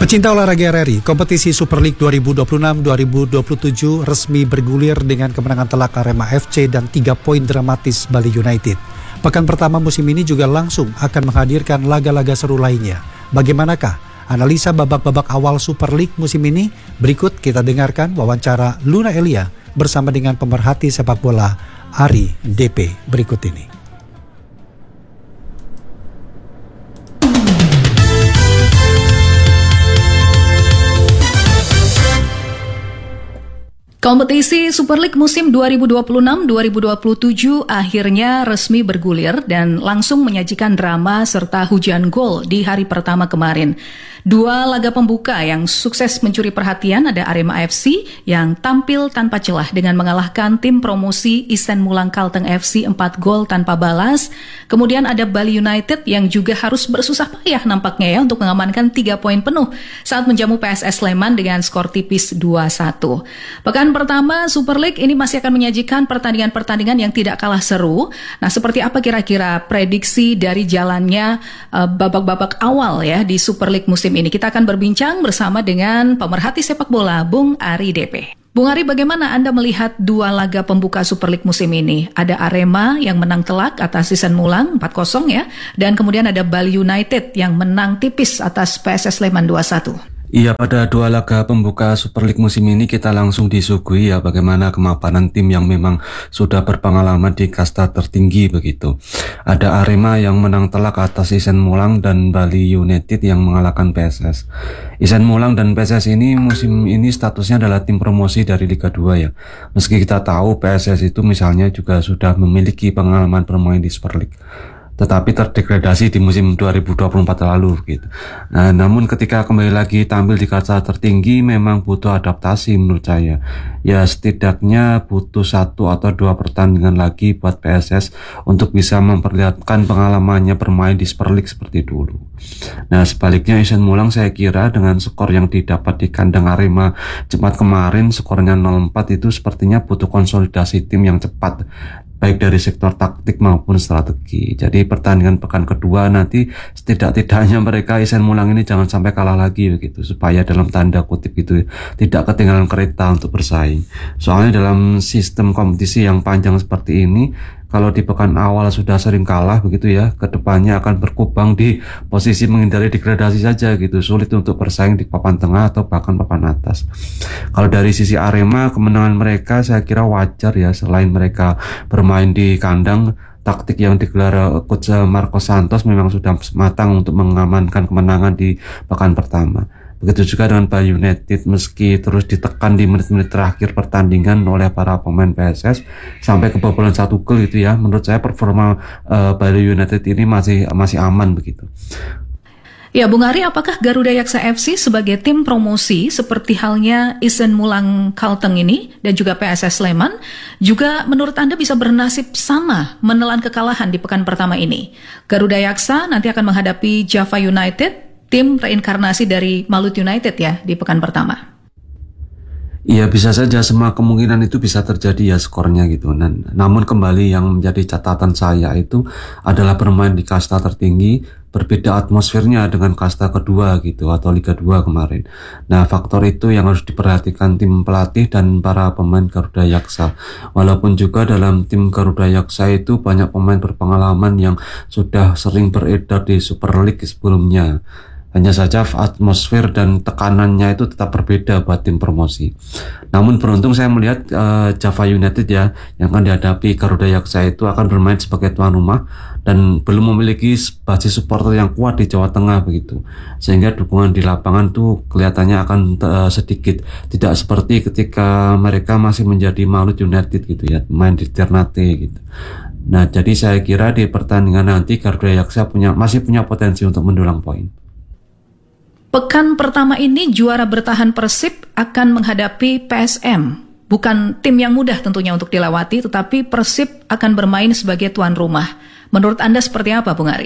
Pecinta olahraga RRI, kompetisi Super League 2026-2027 resmi bergulir dengan kemenangan telak Arema FC dan 3 poin dramatis Bali United. Pekan pertama musim ini juga langsung akan menghadirkan laga-laga seru lainnya. Bagaimanakah analisa babak-babak awal Super League musim ini? Berikut kita dengarkan wawancara Luna Elia bersama dengan pemerhati sepak bola Ari DP berikut ini. Kompetisi Super League musim 2026-2027 akhirnya resmi bergulir dan langsung menyajikan drama serta hujan gol di hari pertama kemarin. Dua laga pembuka yang sukses mencuri perhatian ada Arema FC yang tampil tanpa celah dengan mengalahkan tim promosi Isen Mulang Kalteng FC 4 gol tanpa balas. Kemudian ada Bali United yang juga harus bersusah payah nampaknya ya untuk mengamankan 3 poin penuh saat menjamu PSS Sleman dengan skor tipis 2-1. Pekan pertama Super League ini masih akan menyajikan pertandingan-pertandingan yang tidak kalah seru. Nah, seperti apa kira-kira prediksi dari jalannya babak-babak awal ya di Super League musim ini? Kita akan berbincang bersama dengan pemerhati sepak bola Bung Ari DP. Bung Ari, bagaimana Anda melihat dua laga pembuka Super League musim ini? Ada Arema yang menang telak atas Isen Mulang 4-0 ya, dan kemudian ada Bali United yang menang tipis atas PSS Sleman 2-1. Iya, pada dua laga pembuka Super League musim ini kita langsung disuguhi ya bagaimana kemapanan tim yang memang sudah berpengalaman di kasta tertinggi begitu. Ada Arema yang menang telak atas Isen Mulang dan Bali United yang mengalahkan PSS. Isen Mulang dan PSS ini musim ini statusnya adalah tim promosi dari Liga 2 ya. Meski kita tahu PSS itu misalnya juga sudah memiliki pengalaman bermain di Super League, tetapi terdegradasi di musim 2024 lalu gitu. Nah, namun ketika kembali lagi tampil di kasta tertinggi memang butuh adaptasi menurut saya. Ya setidaknya butuh 1 atau 2 pertandingan lagi buat PSS untuk bisa memperlihatkan pengalamannya bermain di Super League seperti dulu. Nah, sebaliknya Isen Mulang saya kira dengan skor yang didapat di kandang Arema Jumat kemarin, skornya 0-4 itu sepertinya butuh konsolidasi tim yang cepat, baik dari sektor taktik maupun strategi. Jadi pertandingan pekan kedua nanti setidak-tidaknya mereka Isen Mulang ini jangan sampai kalah lagi begitu, supaya dalam tanda kutip gitu tidak ketinggalan kereta untuk bersaing. Soalnya dalam sistem kompetisi yang panjang seperti ini, kalau di pekan awal sudah sering kalah begitu ya, kedepannya akan berkubang di posisi menghindari degradasi saja gitu, sulit untuk bersaing di papan tengah atau bahkan papan atas. Kalau dari sisi Arema, kemenangan mereka saya kira wajar ya, selain mereka bermain di kandang, taktik yang digelar coach Marco Santos memang sudah matang untuk mengamankan kemenangan di pekan pertama. Begitu juga dengan Bali United, meski terus ditekan di menit-menit terakhir pertandingan oleh para pemain PSS sampai kebobolan 1 gol gitu ya, menurut saya performa Bali United ini masih aman begitu. Ya, Bung Ari, apakah Garuda Yaksa FC sebagai tim promosi seperti halnya Isen Mulang Kalteng ini dan juga PSS Sleman juga menurut Anda bisa bernasib sama menelan kekalahan di pekan pertama ini? Garuda Yaksa nanti akan menghadapi Java United, tim reinkarnasi dari Malut United ya di pekan pertama. Iya, bisa saja, semua kemungkinan itu bisa terjadi ya skornya gitu. Namun kembali yang menjadi catatan saya itu adalah bermain di kasta tertinggi, berbeda atmosfernya dengan kasta kedua gitu atau Liga 2 kemarin. Nah, faktor itu yang harus diperhatikan tim pelatih dan para pemain Garuda Yaksa. Walaupun juga dalam tim Garuda Yaksa itu banyak pemain berpengalaman yang sudah sering beredar di Super League sebelumnya. Hanya saja atmosfer dan tekanannya itu tetap berbeda buat tim promosi. Namun beruntung saya melihat Java United ya yang akan dihadapi Garuda Yaksa itu akan bermain sebagai tuan rumah dan belum memiliki basis supporter yang kuat di Jawa Tengah begitu. Sehingga dukungan di lapangan tuh kelihatannya akan sedikit, tidak seperti ketika mereka masih menjadi Malut United gitu ya, main di Ternate gitu. Nah, jadi saya kira di pertandingan nanti Garuda Yaksa masih punya potensi untuk mendulang poin. Pekan pertama ini juara bertahan Persib akan menghadapi PSM. Bukan tim yang mudah tentunya untuk dilewati, tetapi Persib akan bermain sebagai tuan rumah. Menurut Anda seperti apa, Bung Ari?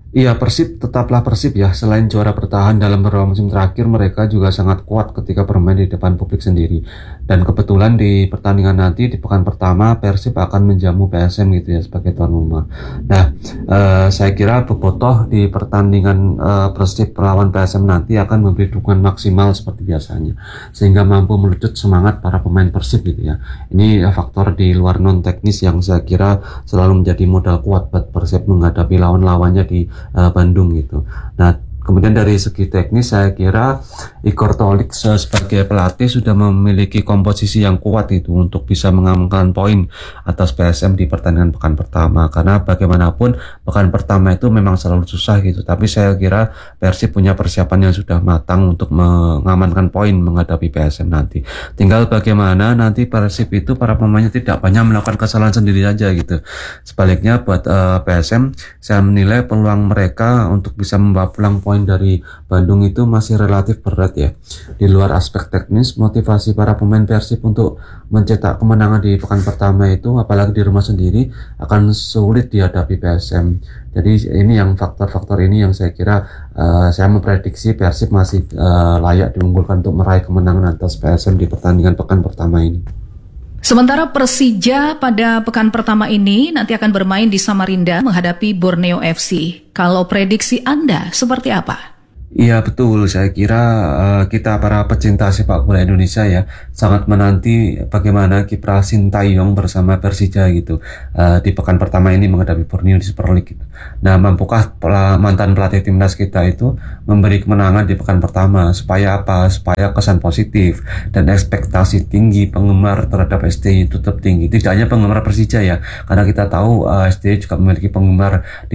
Iya, Persib tetaplah Persib ya. Selain juara bertahan dalam beberapa musim terakhir, mereka juga sangat kuat ketika bermain di depan publik sendiri. Dan kebetulan di pertandingan nanti di pekan pertama, Persib akan menjamu PSM gitu ya sebagai tuan rumah. Nah, saya kira Bobotoh di pertandingan Persib melawan PSM nanti akan memberi dukungan maksimal seperti biasanya, sehingga mampu melucut semangat para pemain Persib gitu ya. Ini faktor di luar non teknis yang saya kira selalu menjadi modal kuat buat Persib menghadapi lawan-lawannya di Bandung gitu. Nah, kemudian dari segi teknis saya kira Igor Tolik sebagai pelatih sudah memiliki komposisi yang kuat itu untuk bisa mengamankan poin atas PSM di pertandingan pekan pertama, karena bagaimanapun pekan pertama itu memang selalu susah gitu, tapi saya kira Persib punya persiapan yang sudah matang untuk mengamankan poin menghadapi PSM nanti. Tinggal bagaimana nanti Persib itu para pemainnya tidak banyak melakukan kesalahan sendiri saja gitu. Sebaliknya buat PSM saya menilai peluang mereka untuk bisa membawa pulang poin dari Bandung itu masih relatif berat ya. Di luar aspek teknis, motivasi para pemain Persib untuk mencetak kemenangan di pekan pertama itu, apalagi di rumah sendiri, akan sulit dihadapi PSM. Jadi ini yang faktor-faktor ini yang saya kira saya memprediksi Persib masih layak diunggulkan untuk meraih kemenangan atas PSM di pertandingan pekan pertama ini. Sementara Persija pada pekan pertama ini nanti akan bermain di Samarinda menghadapi Borneo FC. Kalau prediksi Anda seperti apa? Iya betul, saya kira kita para pecinta sepak bola Indonesia ya sangat menanti bagaimana kiprah Sintayong bersama Persija gitu di pekan pertama ini menghadapi Borneo di Super League gitu. Nah, mampukah mantan pelatih timnas kita itu memberi kemenangan di pekan pertama supaya apa? Supaya kesan positif dan ekspektasi tinggi penggemar terhadap STY itu tetap tinggi. Tidak hanya penggemar Persija ya, karena kita tahu STY juga memiliki penggemar di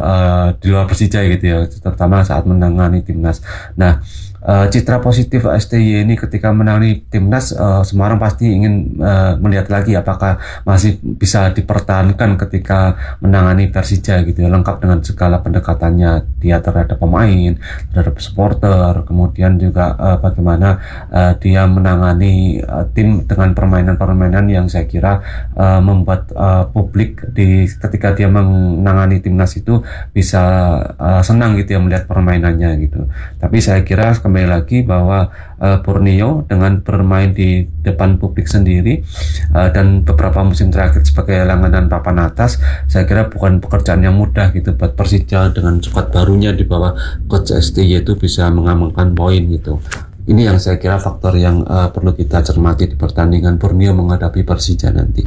luar Persija gitu ya, terutama saat menangani timnas. Nah, citra positif STY ini ketika menangani timnas, semua orang pasti ingin melihat lagi apakah masih bisa dipertahankan ketika menangani Persija gitu ya, lengkap dengan segala pendekatannya dia terhadap pemain, terhadap supporter, kemudian juga bagaimana dia menangani tim dengan permainan-permainan yang saya kira membuat publik ketika dia menangani timnas itu bisa senang gitu ya melihat permainannya gitu. Tapi saya kira kembali lagi bahwa Borneo dengan bermain di depan publik sendiri dan beberapa musim terakhir sebagai langganan papan atas, saya kira bukan pekerjaan yang mudah gitu buat Persija dengan squad barunya di bawah coach STY itu bisa mengamankan poin gitu. Ini yang saya kira faktor yang perlu kita cermati di pertandingan Borneo menghadapi Persija nanti.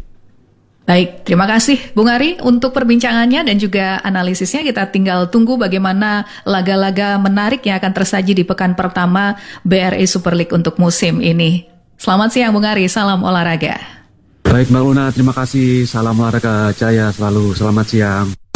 Baik, terima kasih Bung Ari untuk perbincangannya dan juga analisisnya. Kita tinggal tunggu bagaimana laga-laga menarik yang akan tersaji di pekan pertama BRI Super League untuk musim ini. Selamat siang Bung Ari, salam olahraga. Baik Mbak Luna, terima kasih. Salam olahraga jaya selalu. Selamat siang.